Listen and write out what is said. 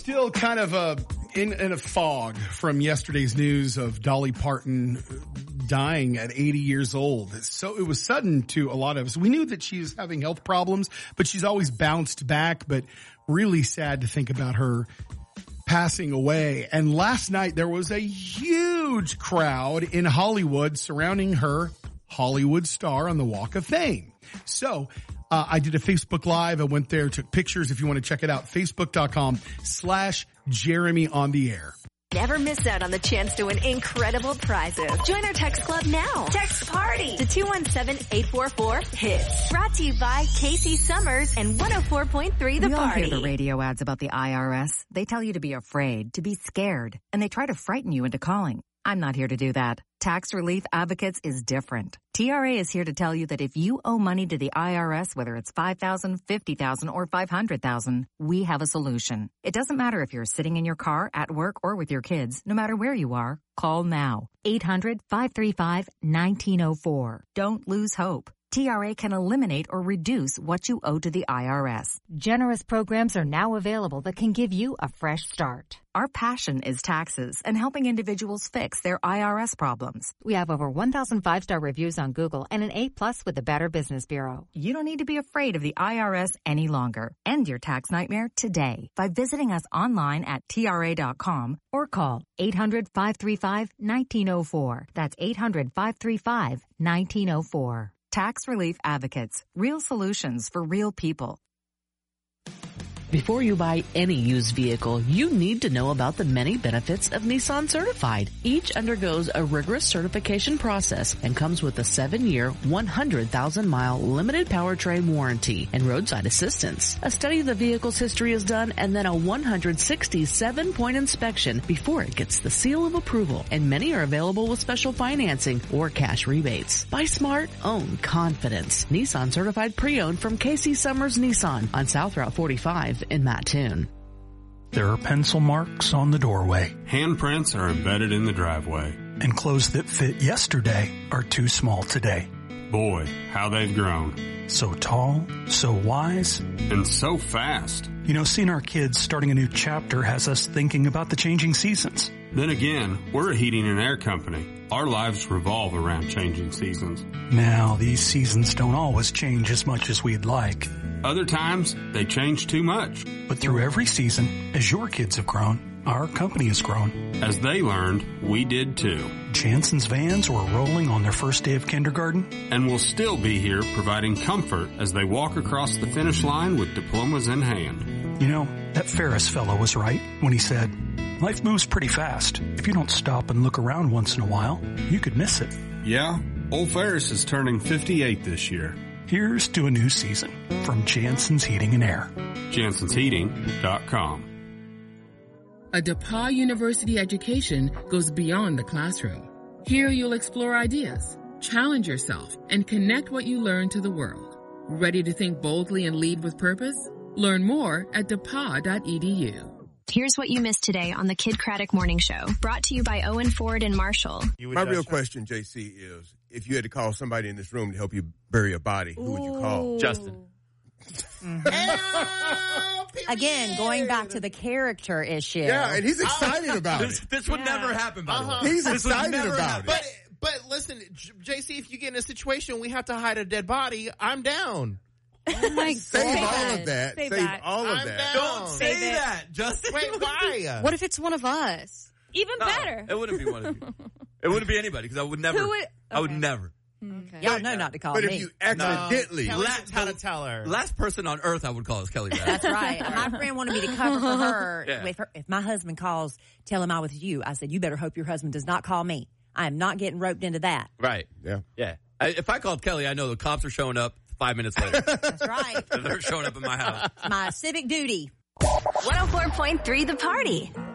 still kind of in a fog from yesterday's news of Dolly Parton dying at 80 years old. So it was sudden to a lot of us. We knew that she was having health problems, but she's always bounced back. But really sad to think about her passing away. And last night there was a huge crowd in Hollywood surrounding her Hollywood star on the Walk of Fame. So I did a Facebook Live. I went there, took pictures. If you want to check it out, facebook.com/Jeremy on the air. Never miss out on the chance to win incredible prizes. Join our text club now. Text PARTY to 217-844-HITS. Brought to you by Casey Summers and 104.3 The Party. We all hear the radio ads about the IRS. They tell you to be afraid, to be scared, and they try to frighten you into calling. I'm not here to do that. Tax Relief Advocates is different. TRA is here to tell you that if you owe money to the IRS, whether it's $5,000, $50,000, or $500,000, we have a solution. It doesn't matter if you're sitting in your car, at work, or with your kids. No matter where you are, call now. 800-535-1904. Don't lose hope. TRA can eliminate or reduce what you owe to the IRS. Generous programs are now available that can give you a fresh start. Our passion is taxes and helping individuals fix their IRS problems. We have over 1,000 5-star reviews on Google and an A+ with the Better Business Bureau. You don't need to be afraid of the IRS any longer. End your tax nightmare today by visiting us online at TRA.com or call 800-535-1904. That's 800-535-1904. Tax Relief Advocates. Real solutions for real people. Before you buy any used vehicle, you need to know about the many benefits of Nissan Certified. Each undergoes a rigorous certification process and comes with a 7-year, 100,000-mile limited powertrain warranty and roadside assistance. A study of the vehicle's history is done and then a 167-point inspection before it gets the seal of approval. And many are available with special financing or cash rebates. Buy smart, own confidence. Nissan Certified Pre-Owned from Casey Summers Nissan on South Route 45. In Mattoon. There are pencil marks on the doorway. Handprints are embedded in the driveway. And clothes that fit yesterday are too small today. Boy, how they've grown. So tall, so wise, and so fast. You know, seeing our kids starting a new chapter has us thinking about the changing seasons. Then again, we're a heating and air company. Our lives revolve around changing seasons. Now, these seasons don't always change as much as we'd like. Other times, they change too much. But through every season, as your kids have grown, our company has grown. As they learned, we did too. Jansen's vans were rolling on their first day of kindergarten. And we'll still be here providing comfort as they walk across the finish line with diplomas in hand. You know, that Ferris fellow was right when he said, life moves pretty fast. If you don't stop and look around once in a while, you could miss it. Yeah, old Ferris is turning 58 this year. Here's to a new season from Jansen's Heating and Air. JansensHeating.com. A DePauw University education goes beyond the classroom. Here you'll explore ideas, challenge yourself, and connect what you learn to the world. Ready to think boldly and lead with purpose? Learn more at DePauw.edu. Here's what you missed today on the Kid Craddock Morning Show, brought to you by Owen Ford and Marshall. My real question, JC, is if you had to call somebody in this room to help you bury a body, who would you call? Justin. Again, going back to the character issue. Yeah, and he's excited about it. This would never happen, by the way. He's excited about it. But listen, JC, if you get in a situation we have to hide a dead body, I'm down. Oh my God. Save all of that. Save all of that. Don't say that, Justin. Wait, why? What if it's one of us? Even better. It wouldn't be one of you. It wouldn't be anybody because I would never. I would never. Okay. Y'all know not to call me. But if you accidentally. How to tell her. Last person on earth I would call is Kelly Bass. That's right. My friend wanted me to cover for her. Yeah. If my husband calls, tell him I was you. I said, you better hope your husband does not call me. I am not getting roped into that. Right. Yeah. Yeah. If I called Kelly, I know the cops are showing up 5 minutes later. That's right. They're showing up in my house. My civic duty. 104.3 The Party.